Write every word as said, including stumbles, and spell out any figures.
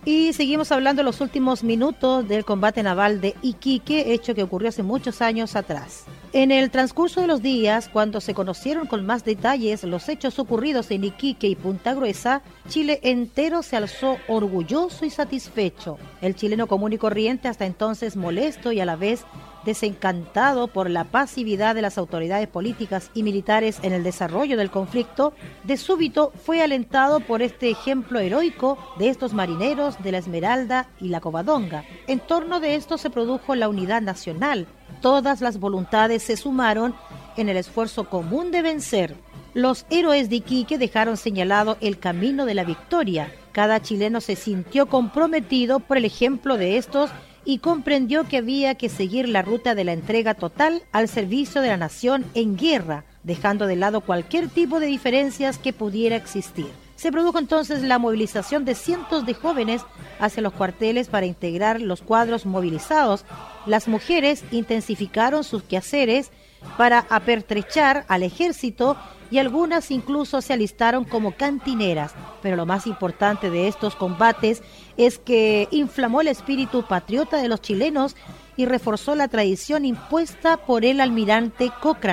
Y seguimos hablando en los últimos minutos del combate naval de Iquique, hecho que ocurrió hace muchos años atrás. En el transcurso de los días, cuando se conocieron con más detalles los hechos ocurridos en Iquique y Punta Gruesa, Chile entero se alzó orgulloso y satisfecho. El chileno común y corriente, hasta entonces molesto y a la vez desencantado por la pasividad de las autoridades políticas y militares en el desarrollo del conflicto, de súbito fue alentado por este ejemplo heroico de estos marineros de la Esmeralda y la Covadonga. En torno de esto se produjo la unidad nacional. Todas las voluntades se sumaron en el esfuerzo común de vencer. Los héroes de Iquique dejaron señalado el camino de la victoria. Cada chileno se sintió comprometido por el ejemplo de estos y comprendió que había que seguir la ruta de la entrega total al servicio de la nación en guerra, dejando de lado cualquier tipo de diferencias que pudiera existir. Se produjo entonces la movilización de cientos de jóvenes hacia los cuarteles para integrar los cuadros movilizados. Las mujeres intensificaron sus quehaceres para apertrechar al ejército y algunas incluso se alistaron como cantineras. Pero lo más importante de estos combates es que inflamó el espíritu patriota de los chilenos y reforzó la tradición impuesta por el almirante Cochrane.